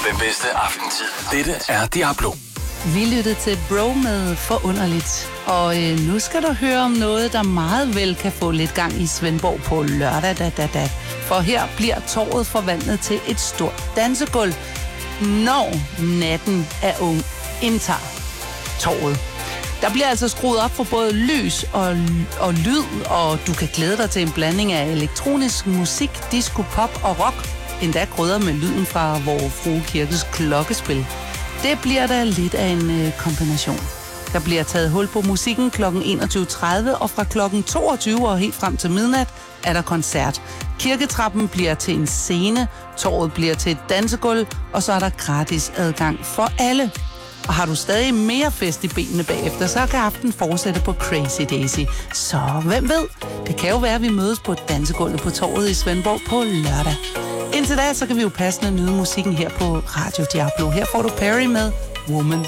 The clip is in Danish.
Den bedste aftentid. Dette er Diablo. Vi lyttede til Bro med Forunderligt. Og nu skal du høre om noget, der meget vel kan få lidt gang i Svendborg på lørdag. For her bliver torvet forvandlet til et stort dansegulv, når natten er ung indtager torvet. Der bliver altså skruet op for både lys og lyd, og du kan glæde dig til en blanding af elektronisk musik, disco, pop og rock, endda krydret med lyden fra Vor Frue Kirkes klokkespil. Det bliver da lidt af en kombination. Der bliver taget hul på musikken kl. 21.30, og fra kl. 22 og helt frem til midnat er der koncert. Kirketrappen bliver til en scene, torvet bliver til et dansegulv, og så er der gratis adgang for alle. Og har du stadig mere fest i benene bagefter, så kan aftenen fortsætte på Crazy Daisy. Så hvem ved? Det kan jo være, at vi mødes på dansegulvet på torvet i Svendborg på lørdag. Indtil da, så kan vi jo passende nyde musikken her på Radio Diablo. Her får du Perry med Woman.